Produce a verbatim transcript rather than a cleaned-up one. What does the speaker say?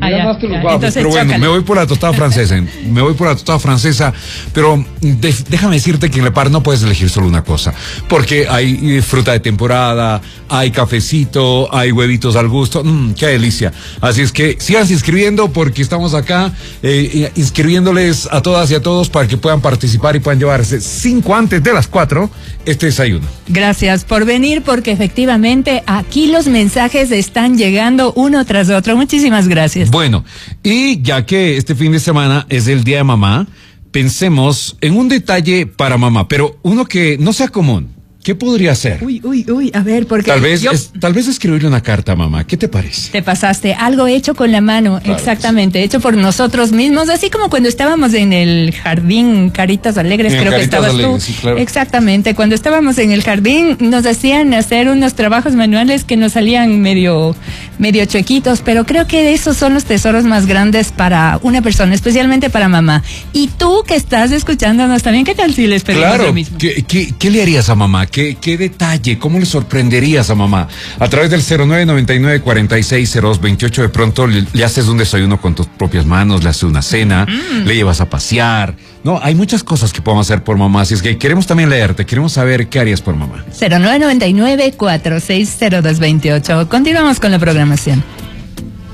Ah, ya, ganaste los ya. waffles, Entonces, pero bueno, chócale. me voy por la tostada francesa. Me voy por la tostada francesa, pero de, déjame decirte que en Le Par no puedes elegir solo una cosa, porque hay eh, fruta de temporada, hay cafecito, hay huevitos al gusto. Mmm, qué delicia. Así es que sigan inscribiendo porque estamos acá eh, inscribiéndoles a todas y a todos para que puedan participar y puedan llevarse cinco antes de las cuatro este desayuno. Gracias por venir, porque efectivamente aquí los mensajes están llegando uno tras otro. Muchísimas gracias. Bueno, y ya que este fin de semana es el Día de Mamá, pensemos en un detalle para mamá, pero uno que no sea común. ¿Qué podría ser? Uy, uy, uy, a ver, porque Tal vez, yo... es, tal vez escribirle una carta a mamá. ¿Qué te parece? Te pasaste, algo hecho con la mano, claro, exactamente, hecho por nosotros mismos, así como cuando estábamos en el jardín Caritas Alegres, en creo Caritas que estabas Alegres, tú. Sí, claro. Exactamente, cuando estábamos en el jardín nos hacían hacer unos trabajos manuales que nos salían medio, medio chuequitos, pero creo que esos son los tesoros más grandes para una persona, especialmente para mamá. Y tú que estás escuchándonos también, ¿qué tal si les pedimos claro, lo mismo? ¿qué, qué, qué le harías a mamá? ¿Qué, qué detalle? ¿Cómo le sorprenderías a mamá? A través del cero nueve noventa y nueve cuarenta y seis cero dos veintiocho, de pronto le, le haces un desayuno con tus propias manos, le haces una cena, mm. le llevas a pasear. No, hay muchas cosas que podemos hacer por mamá, así es que queremos también leerte, queremos saber qué harías por mamá. cero nueve noventa y nueve cuarenta y seis cero dos veintiocho. Continuamos con la programación.